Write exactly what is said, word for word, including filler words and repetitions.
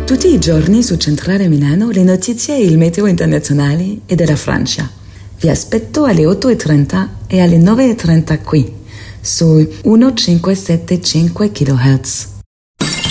Tutti i giorni su Centrale Milano le notizie e il meteo internazionali e della Francia. Vi aspetto alle otto e trenta e alle nove e trenta qui, su millecinquecentosettantacinque chilohertz.